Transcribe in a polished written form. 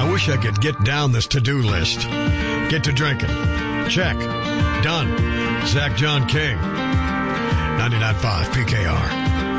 I wish I could get down this to-do list. Get to drinking. Check. Done. Zach John King. 99.5 PKR.